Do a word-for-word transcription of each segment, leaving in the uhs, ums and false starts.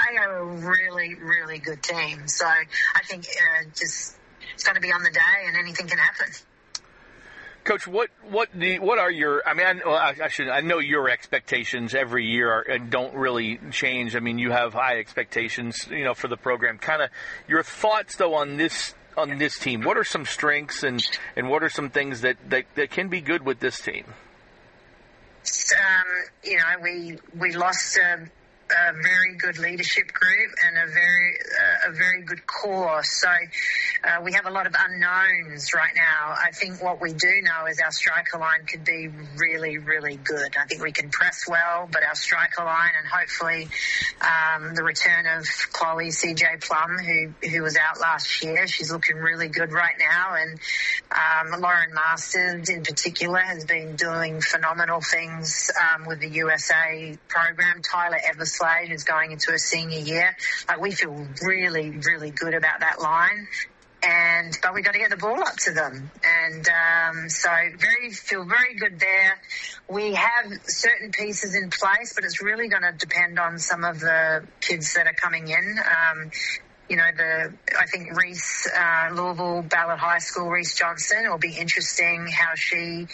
they are a really, really good team. So I think uh, just it's going to be on the day, and anything can happen. Coach, what what do you, what are your? I mean, I, well, I, I should I know your expectations every year are, and don't really change. I mean, you have high expectations, you know, for the program. Kind of your thoughts though on this on this team. What are some strengths and, and what are some things that, that, that can be good with this team? Um, you know, we we lost a, a very good leadership group and a very uh, a very good core. So uh, we have a lot of unknowns right now. I think what we do know is our striker line could be really, really good. I think we can press well, but our striker line and hopefully um, the return of Chloe C J Plum, who who was out last year, she's looking really good right now. And um, Lauren Masters in particular has been doing phenomenal things um, with the U S A program. Tyler Everslade is going into a senior year. Like, we feel really, really good about that line. And but we got to get the ball up to them, and um, so very feel very good there. We have certain pieces in place, but it's really going to depend on some of the kids that are coming in. Um, you know, the I think Reese uh, Louisville Ballard High School, Reese Johnson. It will be interesting how she,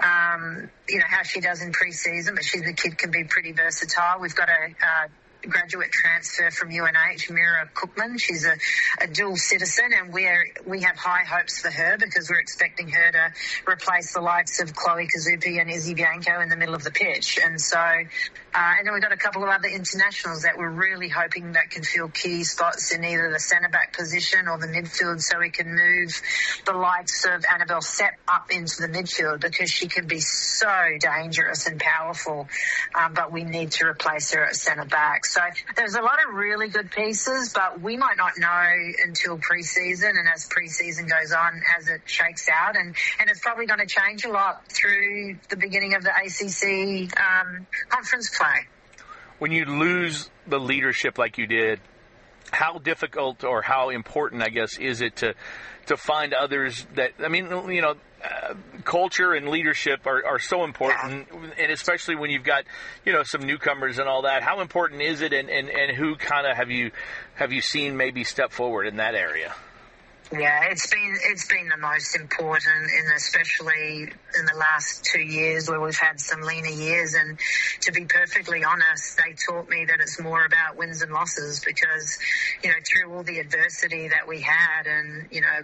um, you know, how she does in preseason. But she's the kid can be pretty versatile. We've got a uh, graduate transfer from U N H, Mira Cookman. She's a, a dual citizen, and we're we have high hopes for her because we're expecting her to replace the likes of Chloe Kazupi and Izzy Bianco in the middle of the pitch. And so, uh, and then we've got a couple of other internationals that we're really hoping that can fill key spots in either the centre back position or the midfield, so we can move the likes of Annabelle Sepp up into the midfield because she can be so dangerous and powerful. Um, but we need to replace her at centre back. So there's a lot of really good pieces, but we might not know until preseason, and as preseason goes on, as it shakes out, and, and it's probably going to change a lot through the beginning of the A C C um, conference play. When you lose the leadership like you did, how difficult or how important, I guess, is it to to find others that, I mean, you know, uh, culture and leadership are, are so important, yeah. And especially when you've got, you know, some newcomers and all that. How important is it, and, and, and who kind of have you have you seen maybe step forward in that area? Yeah, it's been it's been the most important, and especially in the last two years where we've had some leaner years. And to be perfectly honest, they taught me that it's more about wins and losses because, you know, through all the adversity that we had, and you know,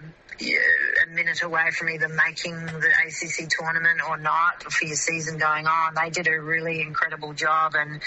a minute away from either making the A C C tournament or not for your season going on, they did a really incredible job. And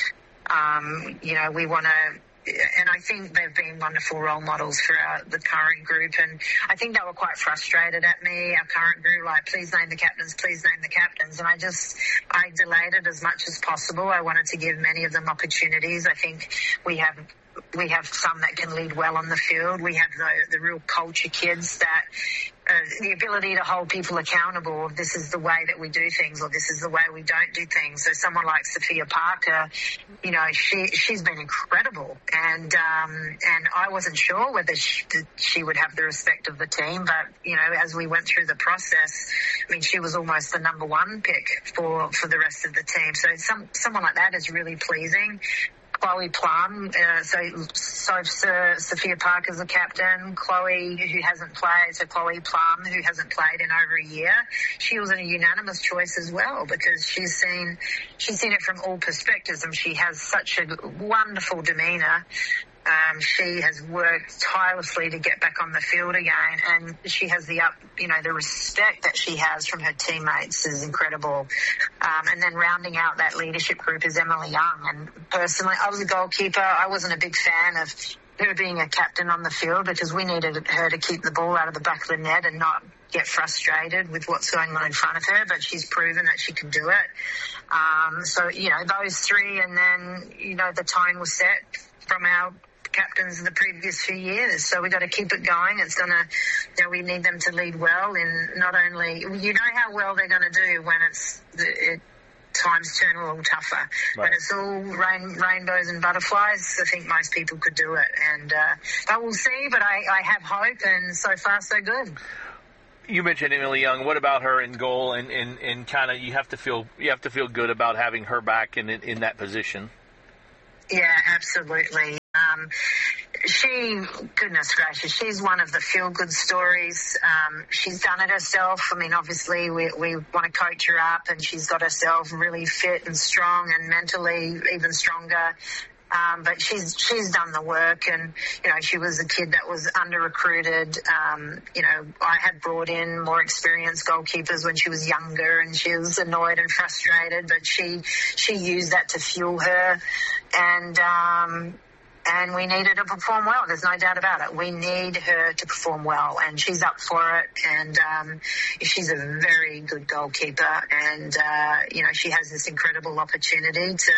um, you know, we want to. And I think they've been wonderful role models for our, the current group. And I think they were quite frustrated at me, our current group, like, please name the captains, please name the captains. And I just, I delayed it as much as possible. I wanted to give many of them opportunities. I think we have we have some that can lead well on the field. We have the, the real culture kids that uh, the ability to hold people accountable. This is the way that we do things, or this is the way we don't do things. So someone like Sophia Parker, you know, she she's been incredible, and um, and I wasn't sure whether she, she would have the respect of the team, but you know, as we went through the process, I mean, she was almost the number one pick for for the rest of the team. So some someone like that is really pleasing. Chloe Plum, uh, so, so Sir Sophia Parker's the captain. Chloe, who hasn't played, so Chloe Plum, who hasn't played in over a year, she was a unanimous choice as well because she's seen she's seen it from all perspectives, and she has such a wonderful demeanour. Um, she has worked tirelessly to get back on the field again, and she has the up, you know, the respect that she has from her teammates is incredible. Um, and then rounding out that leadership group is Emily Young. And personally, I was a goalkeeper. I wasn't a big fan of her being a captain on the field because we needed her to keep the ball out of the back of the net and not get frustrated with what's going on in front of her, but she's proven that she can do it. Um, so, you know, those three, and then, you know, the tone was set from our captains in the previous few years, so we got to keep it going. It's gonna, you know, we need them to lead well, in not only, you know how well they're going to do when it's it, times turn a little tougher. Right. When it's all rain, rainbows and butterflies, I think most people could do it, and uh, but we'll see. But I, I have hope, and so far so good. You mentioned Emily Young. What about her in goal? And, and, and kind of you have to feel you have to feel good about having her back in in that position. Yeah, absolutely. Um, she, goodness gracious, she's one of the feel-good stories. Um, she's done it herself. I mean, obviously, we, we want to coach her up, and she's got herself really fit and strong and mentally even stronger. Um, but she's she's done the work, and, you know, she was a kid that was under-recruited. Um, you know, I had brought in more experienced goalkeepers when she was younger, and she was annoyed and frustrated, but she she used that to fuel her, and um, and we need her to perform well. There's no doubt about it. We need her to perform well, and she's up for it, and um, she's a very good goalkeeper, and, uh, you know, she has this incredible opportunity to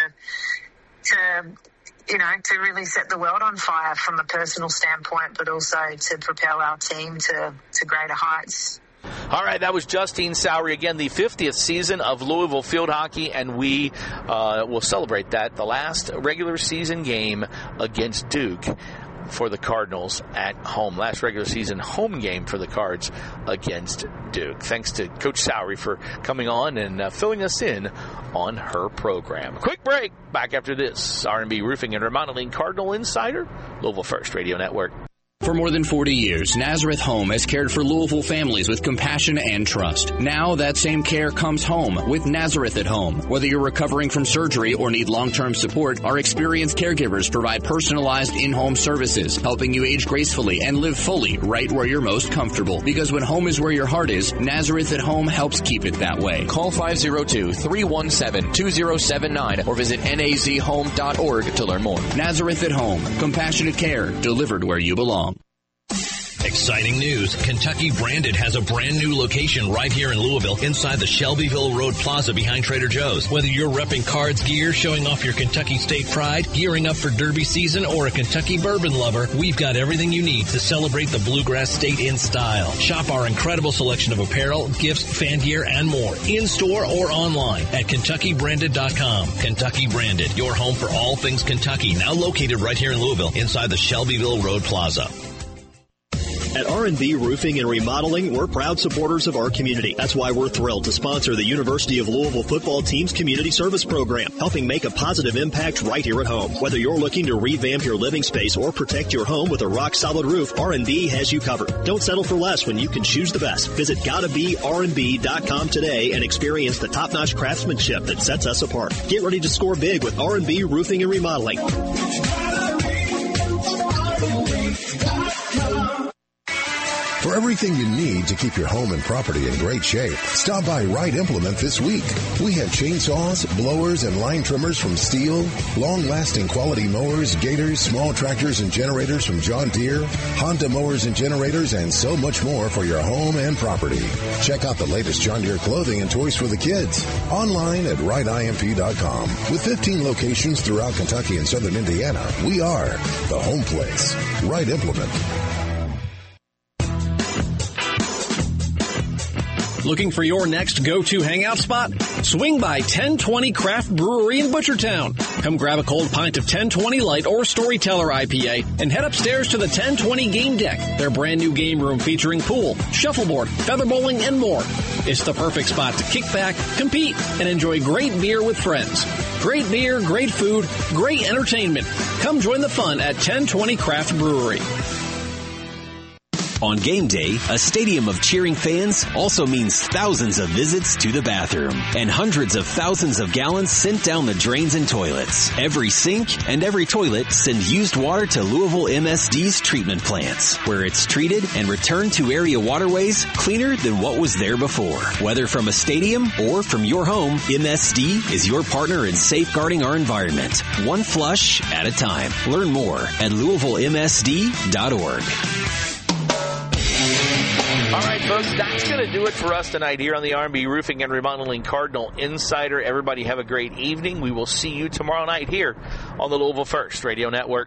to... you know, to really set the world on fire from a personal standpoint, but also to propel our team to, to greater heights. All right, that was Justine Sowry, again, the fiftieth season of Louisville Field Hockey, and we uh, will celebrate that, the last regular season game against Duke for the Cardinals at home. Last regular season home game for the Cards against Duke. Thanks to Coach Sowry for coming on and uh, filling us in on her program. Quick break. Back after this. R and B Roofing and Remodeling Cardinal Insider, Louisville First Radio Network. For more than forty years, Nazareth Home has cared for Louisville families with compassion and trust. Now that same care comes home with Nazareth at Home. Whether you're recovering from surgery or need long-term support, our experienced caregivers provide personalized in-home services, helping you age gracefully and live fully right where you're most comfortable. Because when home is where your heart is, Nazareth at Home helps keep it that way. Call five oh two, three one seven, two oh seven nine or visit N A Z home dot org to learn more. Nazareth at Home. Compassionate care delivered where you belong. Exciting news. Kentucky Branded has a brand new location right here in Louisville inside the Shelbyville Road Plaza behind Trader Joe's. Whether you're repping Cards gear, showing off your Kentucky State pride, gearing up for Derby season, or a Kentucky bourbon lover, we've got everything you need to celebrate the Bluegrass State in style. Shop our incredible selection of apparel, gifts, fan gear, and more in-store or online at Kentucky Branded dot com. Kentucky Branded, your home for all things Kentucky, now located right here in Louisville inside the Shelbyville Road Plaza. At R and B Roofing and Remodeling, we're proud supporters of our community. That's why we're thrilled to sponsor the University of Louisville football team's community service program, helping make a positive impact right here at home. Whether you're looking to revamp your living space or protect your home with a rock-solid roof, R and B has you covered. Don't settle for less when you can choose the best. Visit gotta be R and B dot com today and experience the top-notch craftsmanship that sets us apart. Get ready to score big with R and B Roofing and Remodeling. For everything you need to keep your home and property in great shape, stop by Wright Implement this week. We have chainsaws, blowers, and line trimmers from Steel, long-lasting quality mowers, gators, small tractors, and generators from John Deere, Honda mowers and generators, and so much more for your home and property. Check out the latest John Deere clothing and toys for the kids. Online at Wright I M P dot com. With fifteen locations throughout Kentucky and southern Indiana, we are the home place. Wright Implement. Looking for your next go-to hangout spot? Swing by ten twenty Craft Brewery in Butchertown. Come grab a cold pint of ten twenty Light or Storyteller I P A and head upstairs to the ten twenty Game Deck, their brand new game room featuring pool, shuffleboard, feather bowling, and more. It's the perfect spot to kick back, compete, and enjoy great beer with friends. Great beer, great food, great entertainment. Come join the fun at ten twenty Craft Brewery. On game day, a stadium of cheering fans also means thousands of visits to the bathroom and hundreds of thousands of gallons sent down the drains and toilets. Every sink and every toilet send used water to Louisville M S D's treatment plants, where it's treated and returned to area waterways cleaner than what was there before. Whether from a stadium or from your home, M S D is your partner in safeguarding our environment, one flush at a time. Learn more at Louisville M S D dot org. All right, folks, that's going to do it for us tonight here on the R and B Roofing and Remodeling Cardinal Insider. Everybody have a great evening. We will see you tomorrow night here on the Louisville First Radio Network.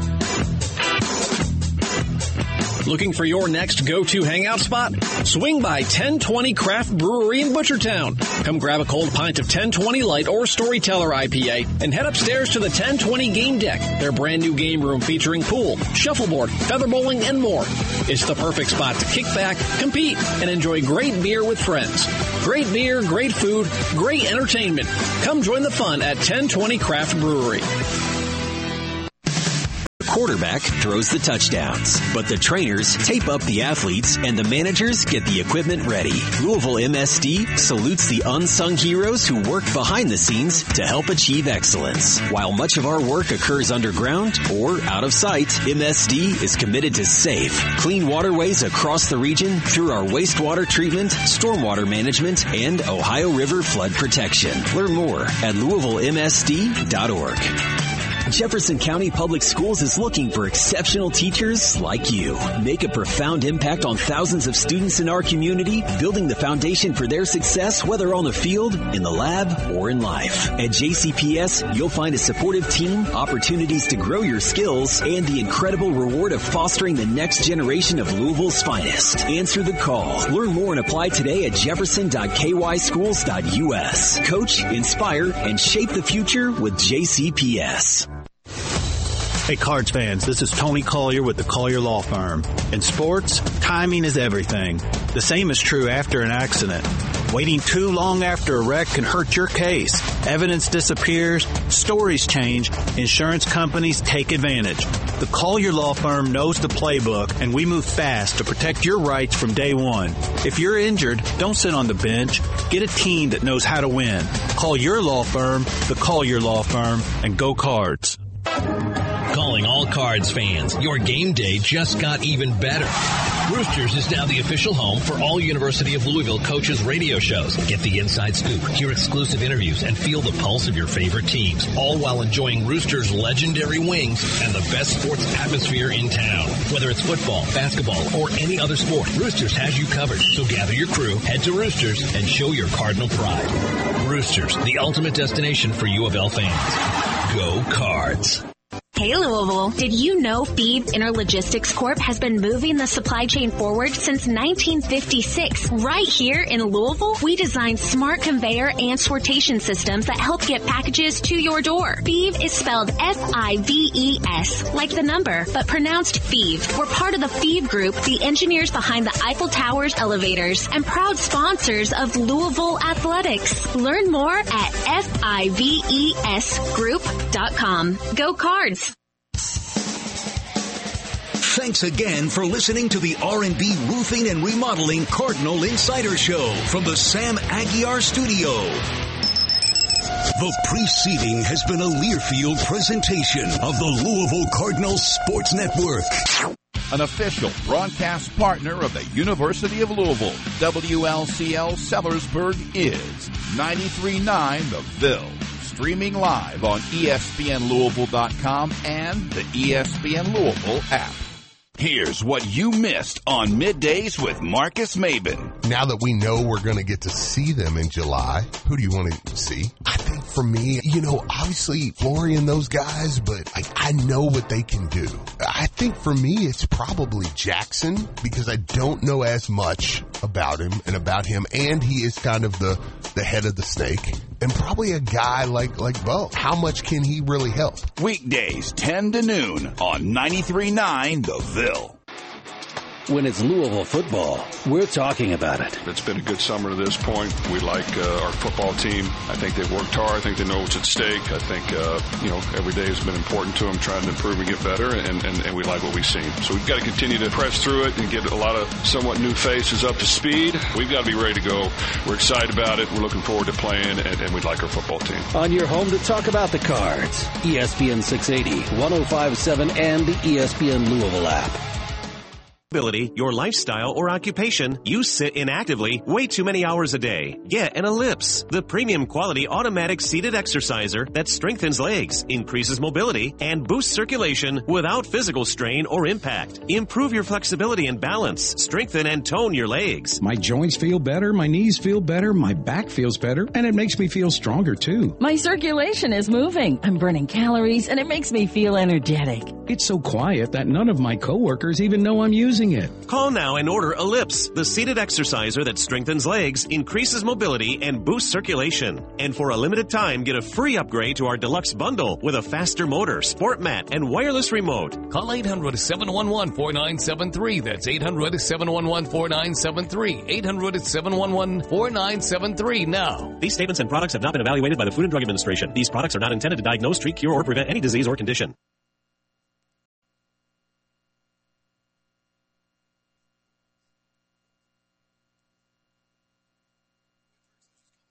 Looking for your next go-to hangout spot? Swing by ten twenty Craft Brewery in Butchertown. Come grab a cold pint of ten twenty Light or Storyteller I P A and head upstairs to the ten twenty Game Deck, their brand new game room featuring pool, shuffleboard, feather bowling, and more. It's the perfect spot to kick back, compete, and enjoy great beer with friends. Great beer, great food, great entertainment. Come join the fun at ten twenty Craft Brewery. quarterback throws the touchdowns. But the trainers tape up the athletes and the managers get the equipment ready. Louisville M S D salutes the unsung heroes who work behind the scenes to help achieve excellence. While much of our work occurs underground or out of sight, M S D is committed to safe, clean waterways across the region through our wastewater treatment, stormwater management, and Ohio River flood protection. Learn more at Louisville M S D dot org. Jefferson County Public Schools is looking for exceptional teachers like you. Make a profound impact on thousands of students in our community, building the foundation for their success, whether on the field, in the lab, or in life. At J C P S, you'll find a supportive team, opportunities to grow your skills, and the incredible reward of fostering the next generation of Louisville's finest. Answer the call. Learn more and apply today at jefferson dot k y schools dot u s. Coach, inspire, and shape the future with J C P S. Hey, Cards fans, this is Tony Collier with the Collier Law Firm. In sports, timing is everything. The same is true after an accident. Waiting too long after a wreck can hurt your case. Evidence disappears, stories change, insurance companies take advantage. The Collier Law Firm knows the playbook, and we move fast to protect your rights from day one. If you're injured, don't sit on the bench. Get a team that knows how to win. Call your law firm, the Collier Law Firm, and go Cards. Calling all Cards fans, your game day just got even better. Roosters is now the official home for all University of Louisville coaches' radio shows. Get the inside scoop, hear exclusive interviews, and feel the pulse of your favorite teams, all while enjoying Roosters' legendary wings and the best sports atmosphere in town. Whether it's football, basketball, or any other sport, Roosters has you covered. So gather your crew, head to Roosters, and show your Cardinal pride. Roosters, the ultimate destination for U of L fans. Go Cards. Hey Louisville, did you know Phoebe Interlogistics Corp has been moving the supply chain forward since nineteen fifty-six? Right here in Louisville, we design smart conveyor and sortation systems that help get packages to your door. Phoebe is spelled F I V E S, like the number, but pronounced Phoebe. We're part of the Phoebe Group, the engineers behind the Eiffel Tower's elevators, and proud sponsors of Louisville Athletics. Learn more at F I V E S group dot com. Go Cards! Thanks again for listening to the R and B Roofing and Remodeling Cardinal Insider Show from the Sam Aguiar Studio. The preceding has been a Learfield presentation of the Louisville Cardinals Sports Network. An official broadcast partner of the University of Louisville, W L C L Sellersburg is ninety-three point nine The Ville. Streaming live on E S P N Louisville dot com and the E S P N Louisville app. Here's what you missed on Middays with Marcus Maben. Now that we know we're going to get to see them in July, who do you want to see? I think for me, you know, obviously Flory and those guys, but I, I know what they can do. I think for me, it's probably Jackson because I don't know as much about him and about him, and he is kind of the, the head of the snake. And probably a guy like, like Bo. How much can he really help? Weekdays, ten to noon on ninety-three point nine The Ville. When it's Louisville football, we're talking about it. It's been a good summer to this point. We like uh, our football team. I think they've worked hard. I think they know what's at stake. I think, uh, you know, every day has been important to them, trying to improve and get better, and, and, and we like what we've seen. So we've got to continue to press through it and get a lot of somewhat new faces up to speed. We've got to be ready to go. We're excited about it. We're looking forward to playing, and, and we like our football team. On your home to talk about the Cards, E S P N six eighty, one oh five point seven, and the E S P N Louisville app. Your lifestyle or occupation, you sit inactively way too many hours a day. Get an Ellipse, the premium quality automatic seated exerciser that strengthens legs, increases mobility, and boosts circulation without physical strain or impact. Improve your flexibility and balance, strengthen and tone your legs. My joints feel better, my knees feel better, my back feels better, and it makes me feel stronger too. My circulation is moving, I'm burning calories, and it makes me feel energetic. It's so quiet that none of my coworkers even know I'm using it. Call now and order Ellipse, the seated exerciser that strengthens legs, increases mobility, and boosts circulation. And for a limited time, get a free upgrade to our deluxe bundle with a faster motor, sport mat, and wireless remote. Call eight hundred, seven one one, four nine seven three. That's eight hundred, seven one one, four nine seven three. eight hundred, seven one one, four nine seven three now. These statements and products have not been evaluated by the Food and Drug Administration. These products are not intended to diagnose, treat, cure, or prevent any disease or condition.